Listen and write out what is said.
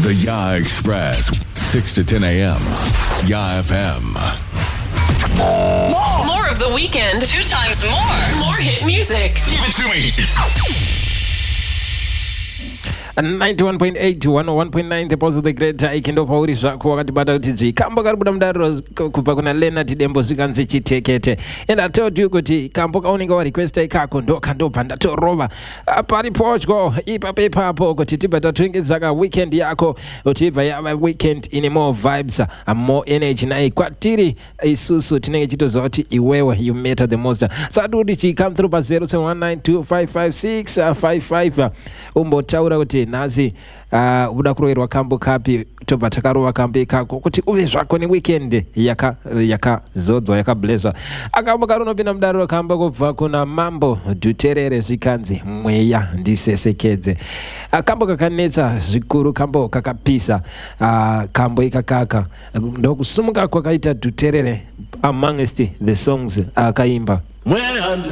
The Ya Express, 6 to 10 a.m. Ya FM. More of the weekend. 2 times more. More hit music. Give it to me. 91.8 to 101.9 the pulse of the great ikendo pauri zvako wakatibata kuti zvikambo karibuda mudariro kubva kuna Leonard Dembo zvikanzi chitekete. And I told you kuti kambo kaunenge warequesta ikako ndo kandobva ndatorova pari podyo ipapo kuti tibva tatongedzaka weekend yako kuti ibva yava weekend ine more vibes more energy nai kwatiri isusu tinenge chitoziva kuti iwewe you matter the most. Sadu kuti chikam through pa 0719255655 umbotaura kuti nazi uda kuroverwa kambo kapi tobva takarova kambo ikako kuti uve zvako ne weekend yakazodzwa yakablezwa. Akambo karinopinda mudariro kambo kubva kuna Mambo Duterere zvikanzi mweya ndisesekedze. Kambo kakanetsa zvikuru, kambo kakapisa, kambo ikakaka ndokusumuka kwakaita Duterere amongst the songs akaimba. When I'm